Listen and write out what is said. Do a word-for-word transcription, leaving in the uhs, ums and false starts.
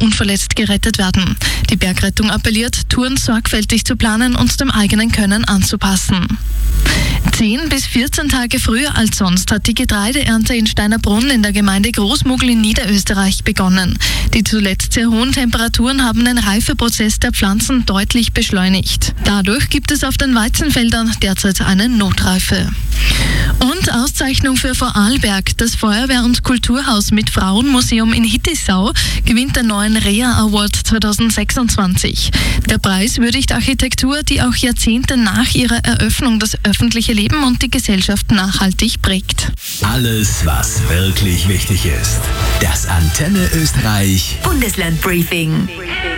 unverletzt gerettet werden. Die Bergrettung appelliert, Touren sorgfältig zu planen und dem eigenen Können anzupassen. Zehn bis vierzehn Tage früher als sonst hat die Getreideernte in Steinerbrunn in der Gemeinde Großmugl in Niederösterreich begonnen. Die zuletzt sehr hohen Temperaturen haben den Reifeprozess der Pflanzen deutlich beschleunigt. Dadurch gibt es auf den Weizenfeldern derzeit eine Notreife. Und Auszeichnung für Vorarlberg. Das Feuerwehr- und Kulturhaus mit Frauenmuseum in Hittisau gewinnt den neuen R E A Award zweitausendsechsundzwanzig. Der Preis würdigt Architektur, die auch Jahrzehnte nach ihrer Eröffnung das öffentliche Leben und die Gesellschaft nachhaltig prägt. Alles, was wirklich wichtig ist. Das Antenne Österreich Bundesland Briefing.